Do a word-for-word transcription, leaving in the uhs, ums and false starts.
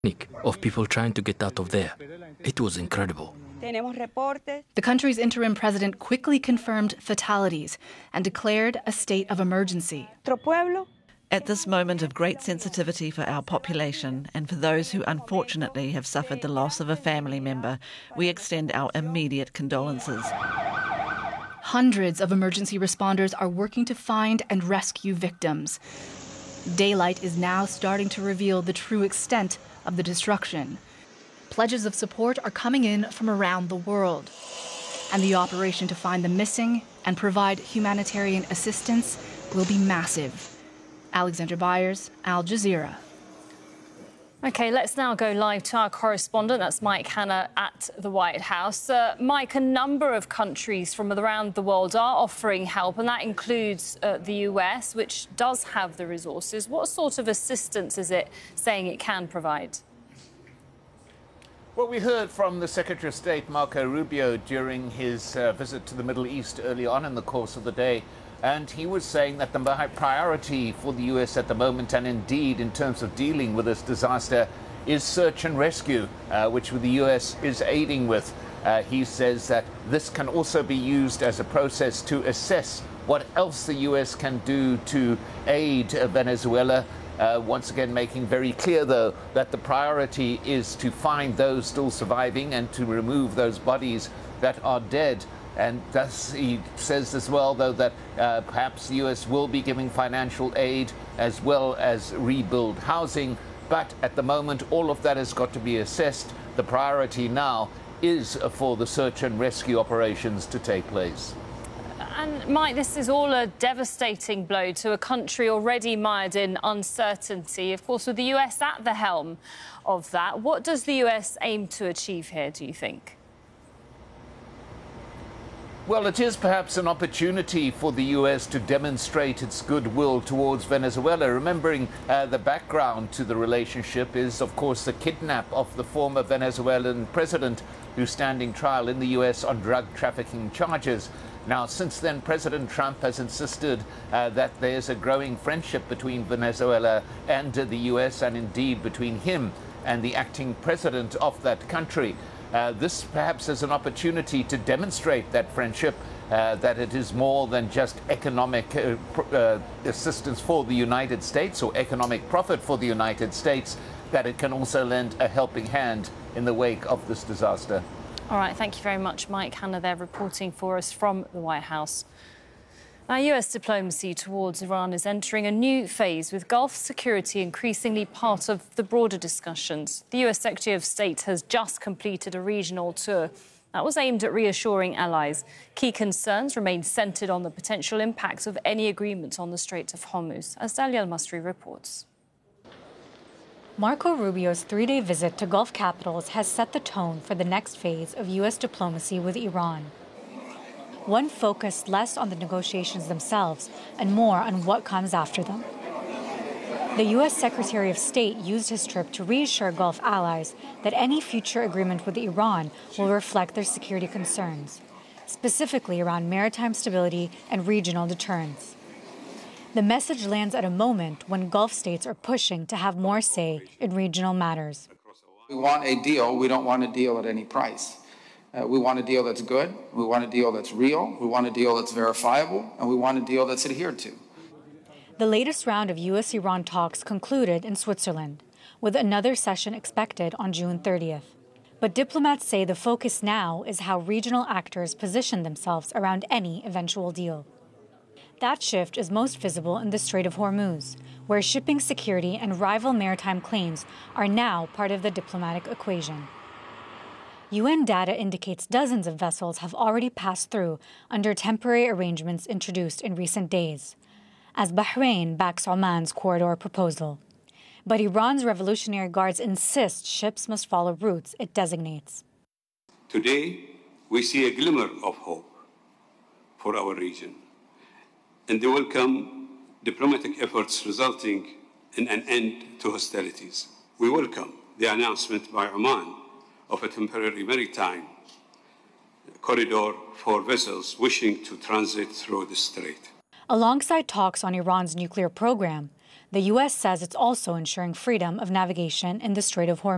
of people trying to get out of there. It was incredible. The country's interim president quickly confirmed fatalities and declared a state of emergency. At this moment of great sensitivity for our population and for those who unfortunately have suffered the loss of a family member, we extend our immediate condolences. Hundreds of emergency responders are working to find and rescue victims. Daylight is now starting to reveal the true extent of the destruction. Pledges of support are coming in from around the world, and the operation to find the missing and provide humanitarian assistance will be massive. Alexandra Byers, Al Jazeera. OK, let's now go live to our correspondent. That's Mike Hanna at the White House. Uh, Mike, a number of countries from around the world are offering help, and that includes uh, the U S, which does have the resources. What sort of assistance is it saying it can provide? Well, we heard from the Secretary of State, Marco Rubio, during his uh, visit to the Middle East early on in the course of the day. And he was saying that the priority for the U S at the moment, and indeed in terms of dealing with this disaster, is search and rescue, uh, which the U S is aiding with. Uh, he says that this can also be used as a process to assess what else the U S can do to aid uh, Venezuela. Uh, once again, making very clear, though, that the priority is to find those still surviving and to remove those bodies that are dead. And thus he says as well, though, that uh, perhaps the U S will be giving financial aid as well as rebuild housing. But at the moment, all of that has got to be assessed. The priority now is for the search and rescue operations to take place. And, Mike, this is all a devastating blow to a country already mired in uncertainty. Of course, with the U S at the helm of that, what does the U S aim to achieve here, do you think? Well, it is perhaps an opportunity for the U S to demonstrate its goodwill towards Venezuela. Remembering uh, the background to the relationship is, of course, the kidnap of the former Venezuelan president who's standing trial in the U S on drug trafficking charges. Now, since then, President Trump has insisted uh, that there's a growing friendship between Venezuela and uh, the U S, and indeed between him and the acting president of that country. Uh, this perhaps is an opportunity to demonstrate that friendship, uh, that it is more than just economic uh, pr- uh, assistance for the United States or economic profit for the United States, that it can also lend a helping hand in the wake of this disaster. All right, thank you very much, Mike Hanna there reporting for us from the White House. Now, U S diplomacy towards Iran is entering a new phase, with Gulf security increasingly part of the broader discussions. The U S Secretary of State has just completed a regional tour that was aimed at reassuring allies. Key concerns remain centred on the potential impacts of any agreement on the Strait of Hormuz, as Dalia Al-Masri reports. Marco Rubio's three-day visit to Gulf capitals has set the tone for the next phase of U S diplomacy with Iran. One focused less on the negotiations themselves and more on what comes after them. The U S Secretary of State used his trip to reassure Gulf allies that any future agreement with Iran will reflect their security concerns, specifically around maritime stability and regional deterrence. The message lands at a moment when Gulf states are pushing to have more say in regional matters. We want a deal. We don't want a deal at any price. Uh, we want a deal that's good. We want a deal that's real. We want a deal that's verifiable. And we want a deal that's adhered to. The latest round of U S Iran talks concluded in Switzerland, with another session expected on June thirtieth. But diplomats say the focus now is how regional actors position themselves around any eventual deal. That shift is most visible in the Strait of Hormuz, where shipping security and rival maritime claims are now part of the diplomatic equation. U N data indicates dozens of vessels have already passed through under temporary arrangements introduced in recent days, as Bahrain backs Oman's corridor proposal. But Iran's Revolutionary Guards insist ships must follow routes it designates. Today, we see a glimmer of hope for our region, and they welcome diplomatic efforts resulting in an end to hostilities. We welcome the announcement by Oman of a temporary maritime corridor for vessels wishing to transit through the strait. Alongside talks on Iran's nuclear program, the U S says it's also ensuring freedom of navigation in the Strait of Hormuz.